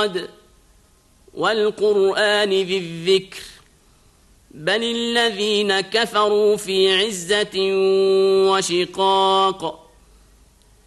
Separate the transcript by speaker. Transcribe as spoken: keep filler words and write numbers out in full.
Speaker 1: الصاد والقرآن ذي الذكر بل الذين كفروا في عزة وشقاق